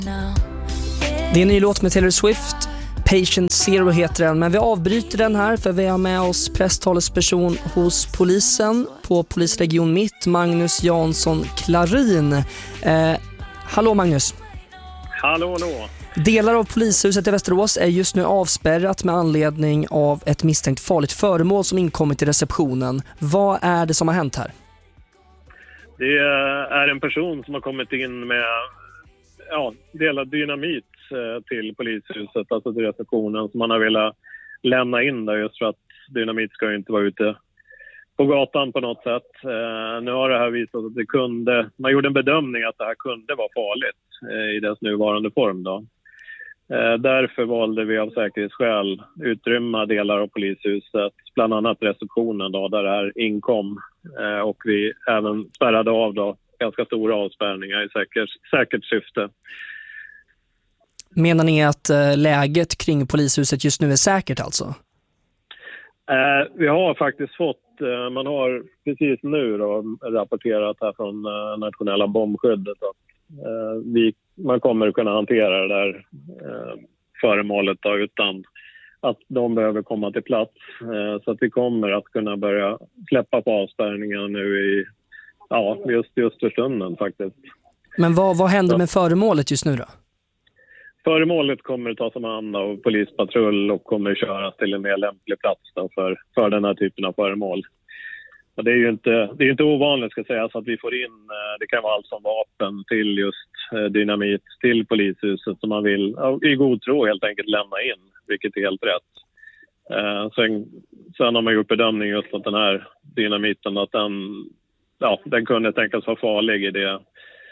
Det är en ny låt med Taylor Swift. Patient Zero heter den, men vi avbryter den här för vi har med oss presstalesperson hos polisen på polisregion Mitt, Magnus Jansson Klarin. Hallå Magnus. Hallå. Delar av polishuset i Västerås är just nu avspärrat med anledning av ett misstänkt farligt föremål som inkommit till receptionen. Vad är det som har hänt här? Det är en person som har kommit in med delad dynamit till polishuset, alltså till receptionen, som man har velat lämna in där just för att dynamit ska ju inte vara ute på gatan på något sätt. Nu har det här visat att man gjorde en bedömning att det här kunde vara farligt i dess nuvarande form då. Därför valde vi av säkerhetsskäl utrymma delar av polishuset, bland annat receptionen då, där det här inkom. Och vi även spärrade av då ganska stora avspärrningar i säkert syfte. Menar ni att läget kring polishuset just nu är säkert alltså? Vi har faktiskt man har precis nu då rapporterat här från nationella bombskyddet att man kommer kunna hantera det där föremålet då, utan att de behöver komma till plats. Så att vi kommer att kunna börja släppa på avspärrningar nu just för stunden faktiskt. Men vad händer med föremålet just nu då? Föremålet kommer att tas om hand av polispatrull och kommer att köras till en mer lämplig plats då för den här typen av föremål. Och det är inte ovanligt ska sägas att vi får in, det kan vara allt som vapen till just dynamit till polishuset som man vill i god tro helt enkelt lämna in, vilket är helt rätt. Sen har man gjort bedömning just att den här dynamiten att den kunde tänkas vara farlig i det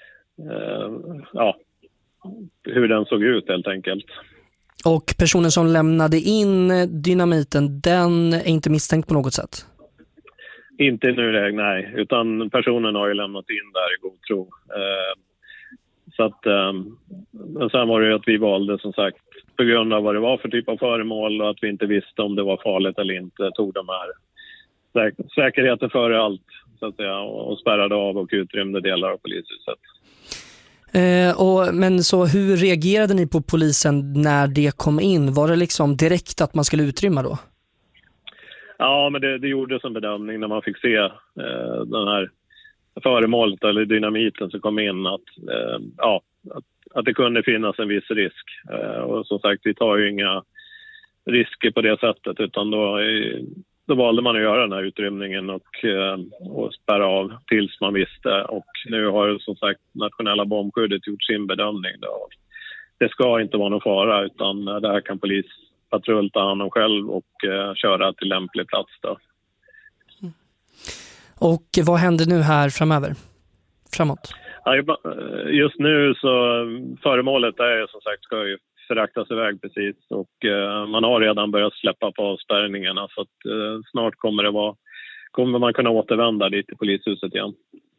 hur den såg ut helt enkelt. Och personen som lämnade in dynamiten, den är inte misstänkt på något sätt? Inte i nuläget, nej. Utan personen har ju lämnat in där i god tro. Så att, men sen var det ju att vi valde som sagt på grund av vad det var för typ av föremål och att vi inte visste om det var farligt eller inte, tog de här säkerheten före allt så att säga, och spärrade av och utrymde delar av polishuset. Men så hur reagerade ni på polisen när det kom in? Var det liksom direkt att man skulle utrymma då? Ja, men det gjordes en bedömning när man fick se den här föremålet eller dynamiten som kom in att det kunde finnas en viss risk. Och som sagt, vi tar ju inga risker på det sättet utan då valde man att göra den här utrymningen och spärra av tills man visste. Och nu har som sagt nationella bombskyddet gjort sin bedömning då. Det ska inte vara någon fara utan det här kan polispatrull ta hand om själv och köra till lämplig plats då. Och vad händer nu här framåt? Just nu så föremålet är som sagt ska ju föraktas iväg precis och man har redan börjat släppa på avspärrningarna så att snart kommer man kunna återvända dit till polishuset igen.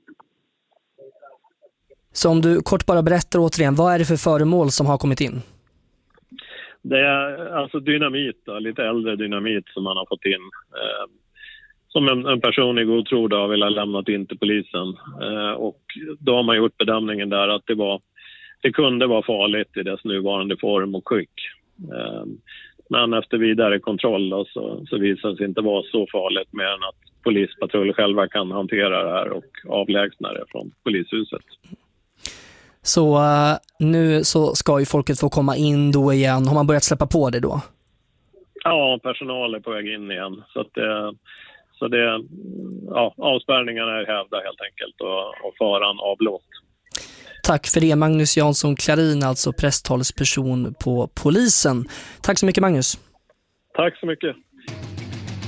Så om du kort bara berättar återigen, vad är det för föremål som har kommit in? Det är alltså dynamit, lite äldre dynamit som man har fått in. Som en person i god tro då vill ha lämnat in till polisen. Och då har man gjort bedömningen där att det kunde vara farligt i dess nuvarande form och skick. Men efter vidare kontroll då, så visar det sig inte vara så farligt mer än att polispatruller själva kan hantera det här och avlägsna det från polishuset. Så nu så ska ju folket få komma in då igen. Har man börjat släppa på det då? Ja, personal är på väg in igen. Så avspärrningarna är hävda helt enkelt och faran avblåst. Tack för det, Magnus Jansson Klarin, alltså presstalesperson på polisen. Tack så mycket, Magnus. Tack så mycket.